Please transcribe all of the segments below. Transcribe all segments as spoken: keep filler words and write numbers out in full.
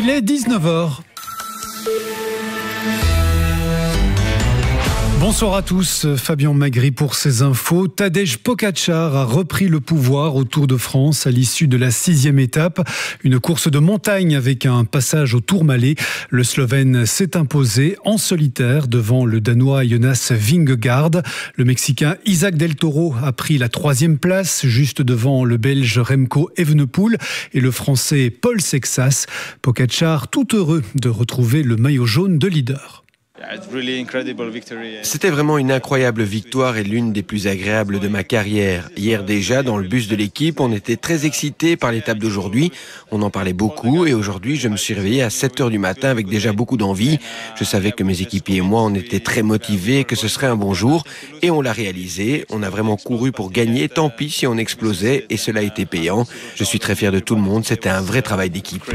Il est dix-neuf heures. Bonsoir à tous, Fabien Magri pour ces infos. Tadej Pogačar a repris le pouvoir au Tour de France à l'issue de la sixième étape. Une course de montagne avec un passage au Tourmalet. Le Slovène s'est imposé en solitaire devant le Danois Jonas Vingegaard. Le Mexicain Isaac Del Toro a pris la troisième place, juste devant le Belge Remco Evenepoel et le Français Paul Sexas. Pogačar tout heureux de retrouver le maillot jaune de leader. C'était vraiment une incroyable victoire et l'une des plus agréables de ma carrière. Hier déjà, dans le bus de l'équipe, on était très excités par l'étape d'aujourd'hui. On en parlait beaucoup et aujourd'hui, je me suis réveillé à sept heures du matin avec déjà beaucoup d'envie. Je savais que mes équipiers et moi, on était très motivés, que ce serait un bon jour et on l'a réalisé. On a vraiment couru pour gagner, tant pis si on explosait et cela a été payant. Je suis très fier de tout le monde, c'était un vrai travail d'équipe.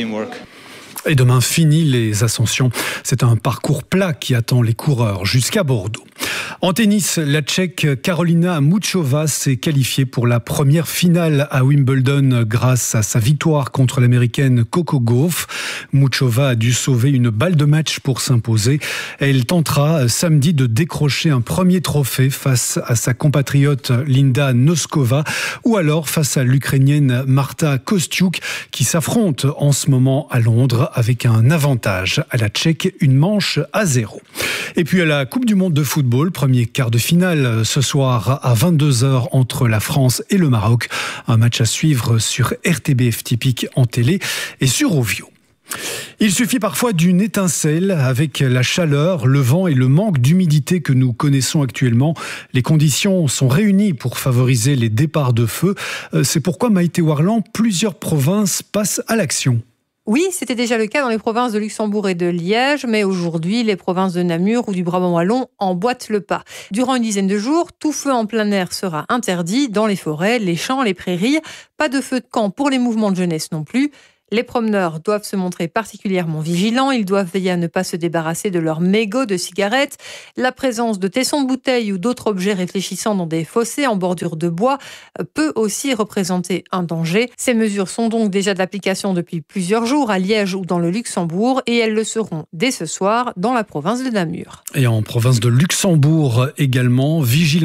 Et demain, fini les ascensions. C'est un parcours plat qui attend les coureurs jusqu'à Bordeaux. En tennis, la Tchèque Karolina Muchova s'est qualifiée pour la première finale à Wimbledon grâce à sa victoire contre l'américaine Coco Gauff. Muchova a dû sauver une balle de match pour s'imposer. Elle tentera samedi de décrocher un premier trophée face à sa compatriote Linda Noskova ou alors face à l'Ukrainienne Marta Kostyuk qui s'affronte en ce moment à Londres avec un avantage à la Tchèque, une manche à zéro. Et puis à la Coupe du Monde de football, premier quart de finale ce soir à vingt-deux heures entre la France et le Maroc. Un match à suivre sur R T B F typique en télé et sur Ovio. Il suffit parfois d'une étincelle avec la chaleur, le vent et le manque d'humidité que nous connaissons actuellement. Les conditions sont réunies pour favoriser les départs de feu. C'est pourquoi Maïté Warland, plusieurs provinces passent à l'action. Oui, c'était déjà le cas dans les provinces de Luxembourg et de Liège, mais aujourd'hui, les provinces de Namur ou du Brabant wallon emboîtent le pas. Durant une dizaine de jours, tout feu en plein air sera interdit dans les forêts, les champs, les prairies. Pas de feu de camp pour les mouvements de jeunesse non plus. Les promeneurs doivent se montrer particulièrement vigilants. Ils doivent veiller à ne pas se débarrasser de leurs mégots de cigarettes. La présence de tessons de bouteilles ou d'autres objets réfléchissants dans des fossés en bordure de bois peut aussi représenter un danger. Ces mesures sont donc déjà d'application depuis plusieurs jours à Liège ou dans le Luxembourg et elles le seront dès ce soir dans la province de Namur. Et en province de Luxembourg également, vigilance.